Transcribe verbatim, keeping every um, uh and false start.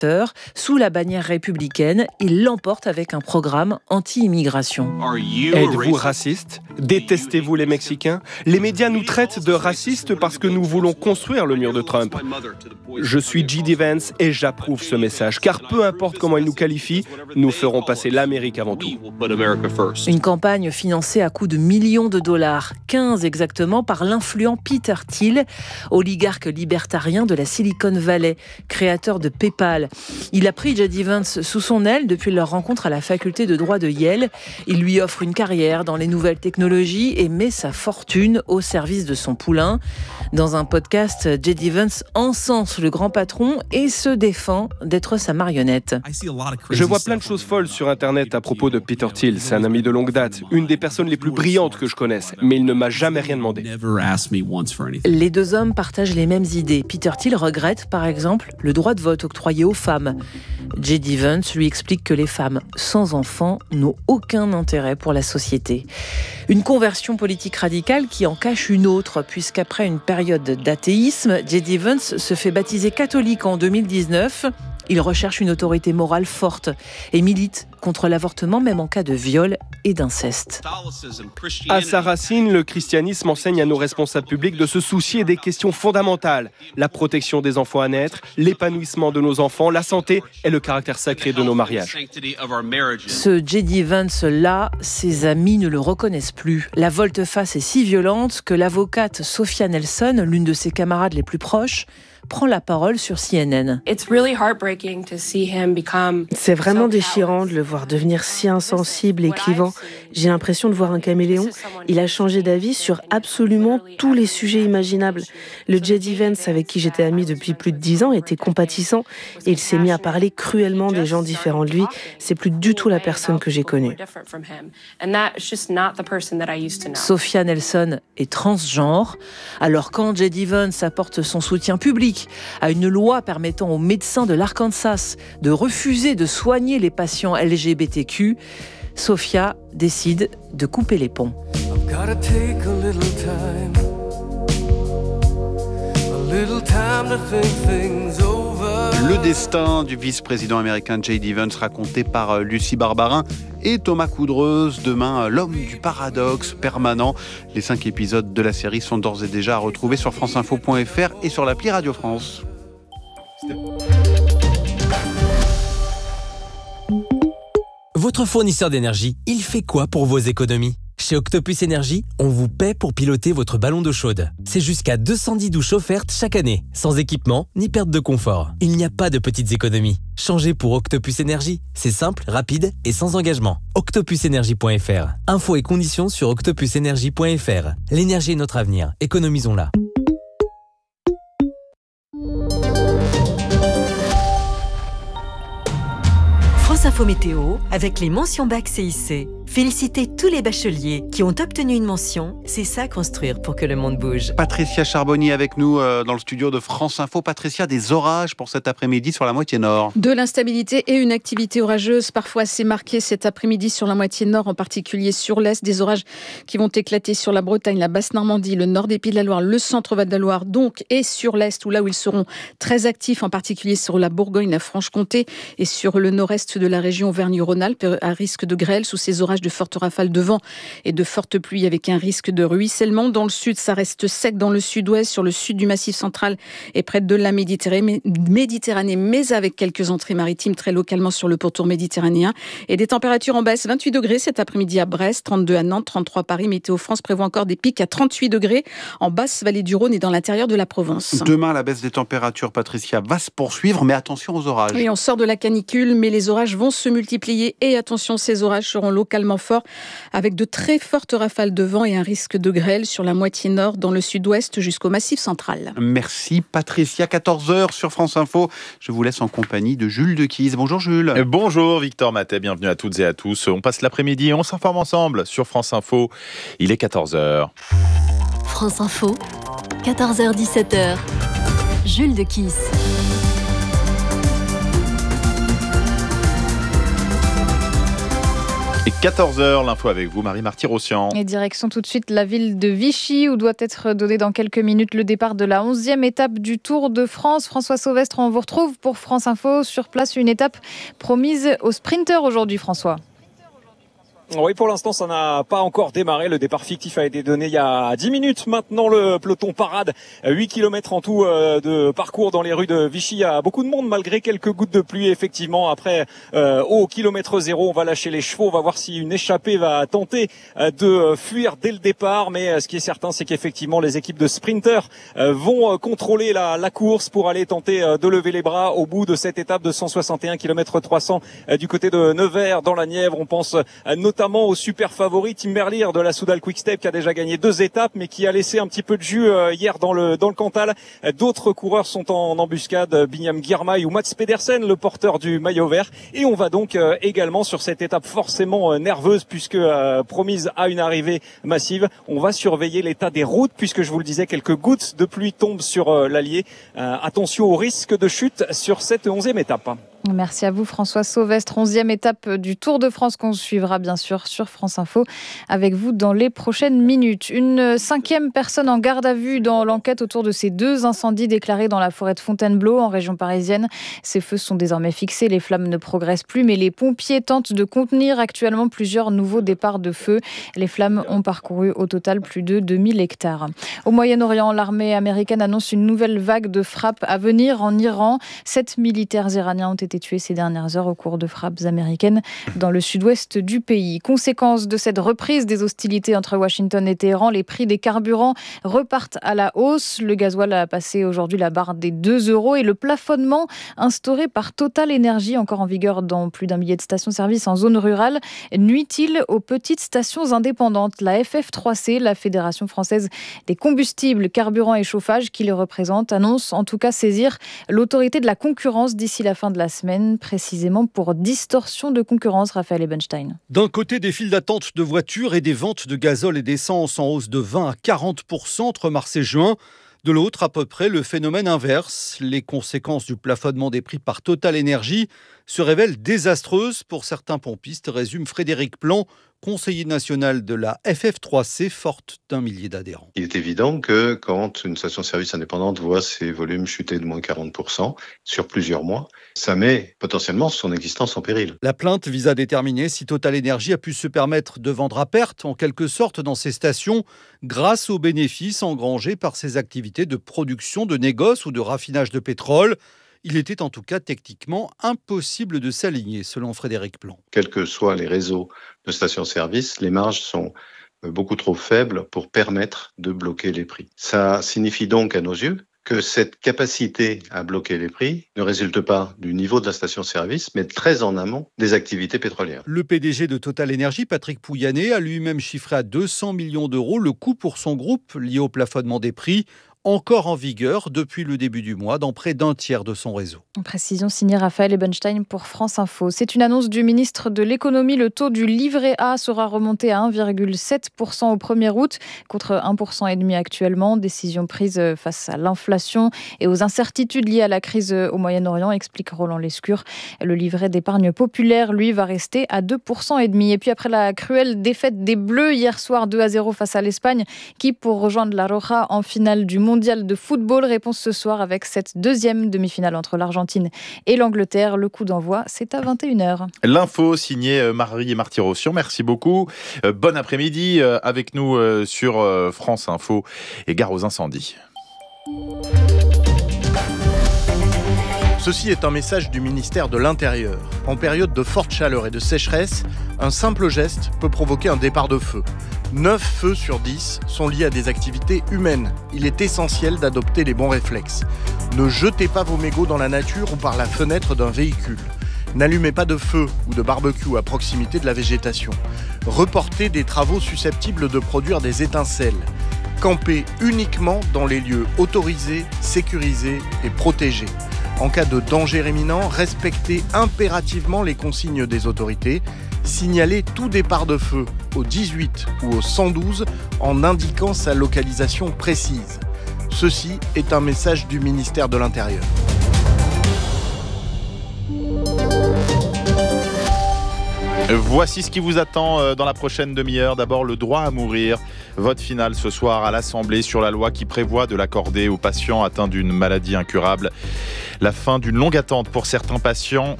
Sous la bannière républicaine, il l'emporte avec un programme anti-immigration. Êtes-vous raciste ? Détestez-vous les Mexicains ? Les médias nous traitent de racistes parce que nous voulons construire le mur de Trump. Je suis J D Vance et j'approuve ce message, car peu importe comment ils nous qualifient, nous ferons passer l'Amérique avant tout. Une campagne financée à coups de millions de dollars, quinze exactement, par l'influent Peter Thiel, oligarque libertarien de la Silicon Valley, créateur de PayPal. Il a pris J D Vance sous son aile depuis leur rencontre à la faculté de droit de Yale. Il lui offre une carrière dans les nouvelles technologies et met sa fortune au service de son poulain. Dans un podcast, J D Vance encense le grand patron et se défend d'être sa marionnette. Je vois plein de choses folles sur Internet à propos de Peter Thiel. C'est un ami de longue date, une des personnes les plus brillantes que je connaisse, mais il ne m'a jamais rien demandé. Les deux hommes partagent les mêmes idées. Peter Thiel regrette, par exemple, le droit de vote octroyé aux femmes. J D Vance lui explique que les femmes sans enfants n'ont aucun intérêt pour la société. Une conversion politique radicale qui en cache une autre, puisqu'après une période d'athéisme, J D Vance se fait baptiser catholique en deux mille dix-neuf. Il recherche une autorité morale forte et milite contre l'avortement, même en cas de viol et d'inceste. À sa racine, le christianisme enseigne à nos responsables publics de se soucier des questions fondamentales. La protection des enfants à naître, l'épanouissement de nos enfants, la santé et le caractère sacré de nos mariages. Ce J D Vance-là, ses amis ne le reconnaissent plus. La volte-face est si violente que l'avocate Sophia Nelson, l'une de ses camarades les plus proches, prend la parole sur C N N. C'est vraiment déchirant de le voir devenir si insensible et clivant. J'ai l'impression de voir un caméléon. Il a changé d'avis sur absolument tous les sujets imaginables. Le J D Vance, avec qui j'étais amie depuis plus de dix ans, était compatissant et il s'est mis à parler cruellement des gens différents de lui. C'est plus du tout la personne que j'ai connue. Sophia Nelson est transgenre. Alors quand J D Vance apporte son soutien public à une loi permettant aux médecins de l'Arkansas de refuser de soigner les patients L G B T Q, Sophia décide de couper les ponts. Le destin du vice-président américain J D Vance raconté par Lucie Barbarin et Thomas Coudreuse. Demain, l'homme du paradoxe permanent. Les cinq épisodes de la série sont d'ores et déjà à retrouver sur franceinfo point f r et sur l'appli Radio France. Votre fournisseur d'énergie, il fait quoi pour vos économies ? Chez Octopus Énergie, on vous paie pour piloter votre ballon d'eau chaude. C'est jusqu'à deux cent dix douches offertes chaque année, sans équipement ni perte de confort. Il n'y a pas de petites économies. Changez pour Octopus Énergie. C'est simple, rapide et sans engagement. octopus énergie point f r. Infos et conditions sur octopus énergie point f r. L'énergie est notre avenir. Économisons-la. France Info Météo avec les mentions bac C I C. Félicitez tous les bacheliers qui ont obtenu une mention. C'est ça construire pour que le monde bouge. Patricia Charbonnier avec nous euh, dans le studio de France Info. Patricia, des orages pour cet après-midi sur la moitié nord. De l'instabilité et une activité orageuse parfois assez marquée cet après-midi sur la moitié nord, en particulier sur l'est. Des orages qui vont éclater sur la Bretagne, la Basse-Normandie, le nord des Pays de la Loire, le centre-Val de la Loire donc, et sur l'est, où là où ils seront très actifs, en particulier sur la Bourgogne, la Franche-Comté et sur le nord-est de la région Auvergne-Rhône-Alpes, à risque de grêle sous ces orages de fortes rafales de vent et de fortes pluies avec un risque de ruissellement. Dans le sud, ça reste sec dans le sud-ouest, sur le sud du Massif central et près de la Méditerranée, Méditerranée, mais avec quelques entrées maritimes très localement sur le pourtour méditerranéen. Et des températures en baisse, vingt-huit degrés cet après-midi à Brest, trente-deux à Nantes, trente-trois à Paris. Météo France prévoit encore des pics à trente-huit degrés en basse vallée du Rhône et dans l'intérieur de la Provence. Demain, la baisse des températures, Patricia, va se poursuivre, mais attention aux orages. Oui, on sort de la canicule, mais les orages vont se multiplier et attention, ces orages seront localement forts avec de très fortes rafales de vent et un risque de grêle sur la moitié nord, dans le sud-ouest jusqu'au Massif central. Merci Patricia, quatorze heures sur France Info. Je vous laisse en compagnie de Jules Dequise. Bonjour Jules. Bonjour Victor Matet, bienvenue à toutes et à tous. On passe l'après-midi et on s'informe ensemble sur France Info. Il est quatorze heures. France Info, quatorze heures dix-sept heures. Jules Dequise. Et quatorze heures, l'info avec vous, Marie-Marty Rossian. Et direction tout de suite la ville de Vichy, où doit être donné dans quelques minutes le départ de la onzième étape du Tour de France. François Sauvestre, on vous retrouve pour France Info. Sur place, une étape promise aux sprinteurs aujourd'hui, François. Oui, pour l'instant, ça n'a pas encore démarré. Le départ fictif a été donné il y a dix minutes. Maintenant, le peloton parade. huit kilomètres en tout de parcours dans les rues de Vichy. Il y a beaucoup de monde malgré quelques gouttes de pluie. Effectivement, après, euh, au kilomètre zéro, on va lâcher les chevaux. On va voir si une échappée va tenter de fuir dès le départ. Mais ce qui est certain, c'est qu'effectivement, les équipes de sprinters vont contrôler la, la course pour aller tenter de lever les bras au bout de cette étape de cent soixante et un kilomètres trois cents du côté de Nevers, dans la Nièvre. On pense notamment notamment au super favori Tim Merlier de la Soudal Quick-Step qui a déjà gagné deux étapes mais qui a laissé un petit peu de jus hier dans le dans le Cantal. D'autres coureurs sont en embuscade, Binyam Girmay ou Mats Pedersen, le porteur du maillot vert. Et on va donc également sur cette étape forcément nerveuse puisque euh, promise à une arrivée massive, on va surveiller l'état des routes puisque je vous le disais, quelques gouttes de pluie tombent sur euh, l'Allier. Euh, attention au risque de chute sur cette onzième étape. Merci à vous François Sauvestre, onzième étape du Tour de France qu'on suivra bien sûr sur France Info avec vous dans les prochaines minutes. Une cinquième personne en garde à vue dans l'enquête autour de ces deux incendies déclarés dans la forêt de Fontainebleau en région parisienne. Ces feux sont désormais fixés, les flammes ne progressent plus mais les pompiers tentent de contenir actuellement plusieurs nouveaux départs de feu. Les flammes ont parcouru au total plus de deux mille hectares. Au Moyen-Orient, l'armée américaine annonce une nouvelle vague de frappes à venir en Iran. Sept militaires iraniens ont été tués ces dernières heures au cours de frappes américaines dans le sud-ouest du pays. Conséquence de cette reprise des hostilités entre Washington et Téhéran, les prix des carburants repartent à la hausse. Le gasoil a passé aujourd'hui la barre des deux euros et le plafonnement instauré par Total Energy, encore en vigueur dans plus d'un millier de stations-service en zone rurale, nuit-il aux petites stations indépendantes? La F F trois C, la Fédération française des combustibles, carburants et chauffage qui les représente, annonce en tout cas saisir l'autorité de la concurrence d'ici la fin de la semaine, précisément pour distorsion de concurrence. Raphaël Ebenstein. D'un côté, des files d'attente de voitures et des ventes de gazole et d'essence en hausse de vingt à quarante pour cent entre mars et juin. De l'autre, à peu près, le phénomène inverse. Les conséquences du plafonnement des prix par Total Energy se révèlent désastreuses pour certains pompistes, résume Frédéric Plan, conseiller national de la F F trois C, forte d'un millier d'adhérents. Il est évident que quand une station-service indépendante voit ses volumes chuter de moins quarante pour cent sur plusieurs mois, ça met potentiellement son existence en péril. La plainte vise à déterminer si Total Energy a pu se permettre de vendre à perte, en quelque sorte, dans ses stations, grâce aux bénéfices engrangés par ses activités de production, de négoce ou de raffinage de pétrole. Il était en tout cas techniquement impossible de s'aligner, selon Frédéric Plan. Quels que soient les réseaux de stations-service, les marges sont beaucoup trop faibles pour permettre de bloquer les prix. Ça signifie donc à nos yeux que cette capacité à bloquer les prix ne résulte pas du niveau de la station-service, mais très en amont des activités pétrolières. Le P D G de Total Energy, Patrick Pouyanné, a lui-même chiffré à deux cents millions d'euros le coût pour son groupe lié au plafonnement des prix, encore en vigueur depuis le début du mois dans près d'un tiers de son réseau. Précision signée Raphaël Ebenstein pour France Info. C'est une annonce du ministre de l'économie. Le taux du livret A sera remonté à un virgule sept pour cent au premier août contre un virgule cinq pour cent actuellement. Décision prise face à l'inflation et aux incertitudes liées à la crise au Moyen-Orient, explique Roland Lescure. Le livret d'épargne populaire, lui, va rester à deux virgule cinq pour cent. Et puis après la cruelle défaite des Bleus hier soir deux à zéro face à l'Espagne, qui pour rejoindre la Roja en finale du monde mondial de football, réponse ce soir avec cette deuxième demi-finale entre l'Argentine et l'Angleterre. Le coup d'envoi, c'est à vingt et une heures. L'info signée Marie-Marty Rossian, merci beaucoup. Euh, bon après-midi euh, avec nous euh, sur euh, France Info et gare aux incendies. Ceci est un message du ministère de l'Intérieur. En période de forte chaleur et de sécheresse, un simple geste peut provoquer un départ de feu. neuf feux sur dix sont liés à des activités humaines. Il est essentiel d'adopter les bons réflexes. Ne jetez pas vos mégots dans la nature ou par la fenêtre d'un véhicule. N'allumez pas de feu ou de barbecue à proximité de la végétation. Reportez des travaux susceptibles de produire des étincelles. Campez uniquement dans les lieux autorisés, sécurisés et protégés. En cas de danger imminent, respectez impérativement les consignes des autorités. Signalez tout départ de feu au dix-huit ou au cent douze en indiquant sa localisation précise. Ceci est un message du ministère de l'Intérieur. Voici ce qui vous attend dans la prochaine demi-heure. D'abord, le droit à mourir. Vote final ce soir à l'Assemblée sur la loi qui prévoit de l'accorder aux patients atteints d'une maladie incurable. La fin d'une longue attente pour certains patients